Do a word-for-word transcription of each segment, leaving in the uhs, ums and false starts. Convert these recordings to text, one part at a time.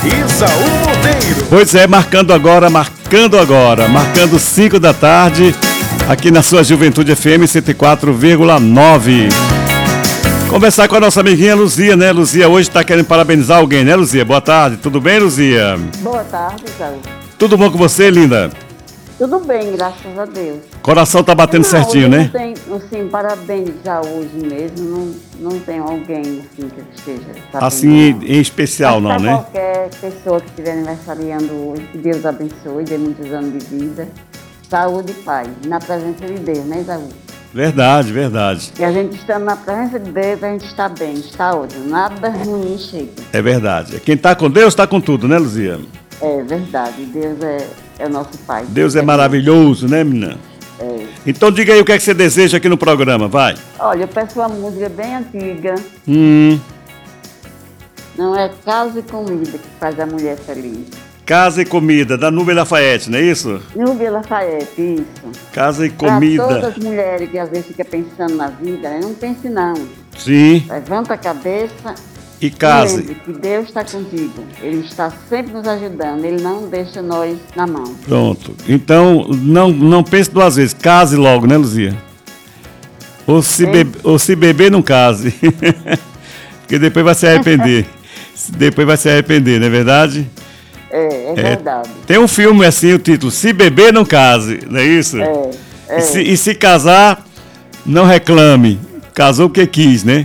Isaú Monteiro. Pois é, marcando agora, marcando agora, marcando cinco da tarde, aqui na sua Juventude F M cento e quatro vírgula nove. Conversar com a nossa amiguinha Luzia, né? Luzia hoje está querendo parabenizar alguém, né, Luzia? Boa tarde, tudo bem, Luzia? Boa tarde, Isaú. Tudo bom com você, linda? Tudo bem, graças a Deus. Coração tá batendo não, certinho, né? Não tem, assim, parabenizar hoje mesmo, não, não tem alguém assim que esteja sabendo. Assim, em especial, não, né? Qualquer pessoa que estiver aniversariando hoje, que Deus abençoe, dê muitos anos de vida, saúde e paz, na presença de Deus, né, Isaú? Verdade, verdade. E a gente estando na presença de Deus, a gente está bem, está ótimo, nada ruim chega. É verdade. Quem tá com Deus, tá com tudo, né, Luzia? É verdade, Deus é, é o nosso Pai. Deus é maravilhoso, né, menina? É. Então diga aí o que é que você deseja aqui no programa, vai. Olha, eu peço uma música bem antiga. Hum. Não é Casa e Comida que faz a mulher feliz. Casa e Comida, da Núbia Lafayette, não é isso? Núbia Lafayette, isso. Casa e Comida. Para todas as mulheres que às vezes ficam pensando na vida, né? Não pense não. Sim. Levanta a cabeça e case. E lembre que Deus está contigo. Ele está sempre nos ajudando. Ele não deixa nós na mão. Pronto. Então, não, não pense duas vezes. Case logo, né, Luzia? Ou se, bebe, ou se beber, não case. Porque depois vai se arrepender. Depois vai se arrepender, não é verdade? É, é verdade. É, tem um filme assim, o título, Se Beber, Não Case, não é isso? É, é. E, se, e se casar, não reclame. Casou porque quis, né?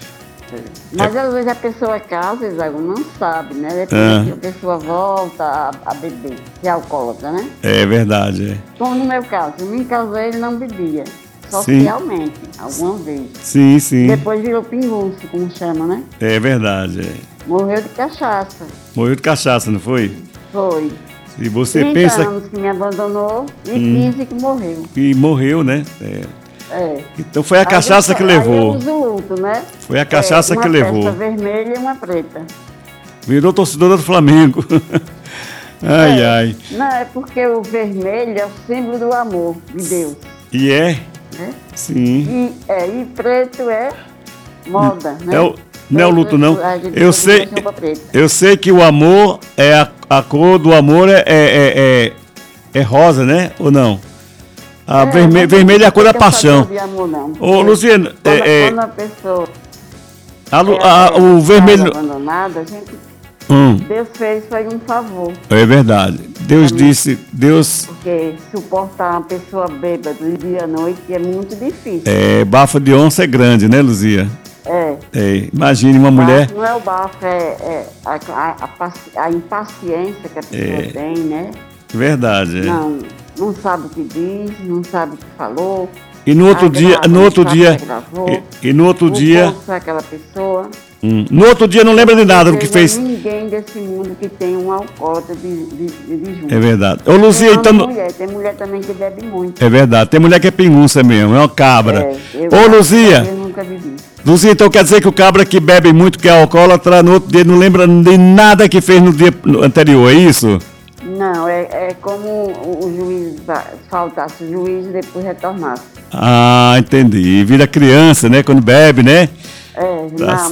Mas às vezes a pessoa casa, Isaú, não sabe, né? Depois ah. que a pessoa volta a, a beber, se é alcoólatra, né? É verdade, é. Como no meu caso, eu me casei, ele não bebia. Socialmente, sim. Alguma vez. Sim, sim. Depois virou pingunço, como chama, né? É verdade, é. Morreu de cachaça. Morreu de cachaça, não foi? Foi. E você trinta pensa... anos que me abandonou e hum. quinze que morreu. E morreu, né? É. É. Então foi a cachaça eu, que levou. Aí eu uso luto, né? Foi a cachaça é, que levou. Uma vermelha e uma preta. Virou torcedora do Flamengo. Ai, é. ai. Não, é porque o vermelho é o símbolo do amor de Deus. E é? É? Sim. E, é, e preto é moda, né? É o, não é o luto, não. Eu sei, eu sei que o amor, é a, a cor do amor é, é, é, é rosa, né? Ou não? A é, vermelho, vermelho é a cor da paixão. Amor, não. Ô, Luciano, quando, é, quando a pessoa a, a, a, o vermelho abandonada, a gente, hum. Deus fez foi um favor. É verdade. Deus disse, Deus. Porque suportar uma pessoa bêbada do dia à noite é muito difícil. É, bafo de onça é grande, né, Luzia? É. É. Imagine uma mulher. Não é o bafo, é, é a, a, a, a impaciência que a pessoa é. tem, né? Verdade. É. Não. Não sabe o que diz, não sabe o que falou. E no outro dia, grava, no outro dia, e, e no outro dia, aquela pessoa. Hum, no outro dia não lembra de nada do que fez. Ninguém desse mundo que tem um alcoólatra de, de, de, de junto. É verdade. Ô, Luzia, tem então. Mulher, tem mulher também que bebe muito. É verdade. Tem mulher que é pinguça mesmo, é uma cabra. É, eu, Ô, Luzia. Eu nunca bebi. Luzia, então quer dizer que o cabra que bebe muito, que é alcoólatra, no outro dia não lembra de nada que fez no dia anterior, é isso? Não, é, é como o juiz faltasse o juiz e depois retornasse. Ah, entendi. Vira criança, né? Quando bebe, né? É, tá na,